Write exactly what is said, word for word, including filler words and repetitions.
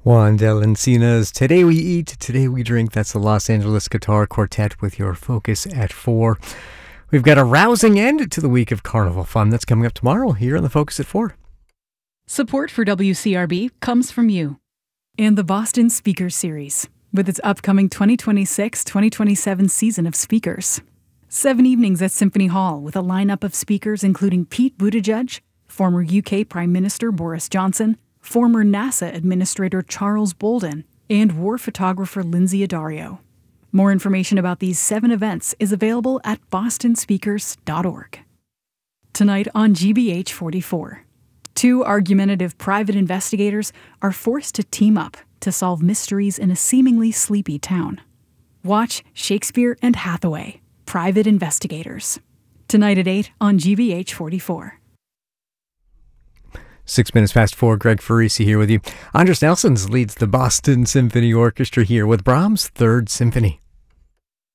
Juan Del Encina's Today We Eat, Today We Drink. That's the Los Angeles Guitar Quartet with your focus at four. We've got a rousing end to the week of carnival fun that's coming up tomorrow here on the Focus at four. Support for W C R B comes from you and the Boston Speakers Series with its upcoming twenty twenty-six twenty twenty-seven season of speakers. Seven evenings at Symphony Hall with a lineup of speakers including Pete Buttigieg, former U K Prime Minister Boris Johnson, former NASA Administrator Charles Bolden, and war photographer Lindsay Addario. More information about these seven events is available at boston speakers dot org. Tonight on G B H forty-four, two argumentative private investigators are forced to team up to solve mysteries in a seemingly sleepy town. Watch Shakespeare and Hathaway, Private Investigators. Tonight at eight on G B H forty-four. Six minutes past four, Greg Farisi here with you. Andres Nelsons leads the Boston Symphony Orchestra here with Brahms' Third Symphony.